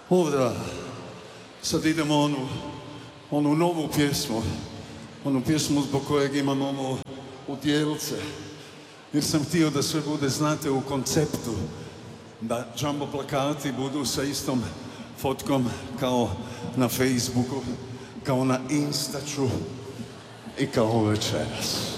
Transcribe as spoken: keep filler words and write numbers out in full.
Ovdje, sad idemo onu, onu novu pjesmu, onu pjesmu zbog kojeg imam ovo udjelce. Jer sam htio da sve bude, znate, u konceptu, da jumbo plakati budu sa istom fotkom kao na Facebooku, kao na Instaču i kao večeras.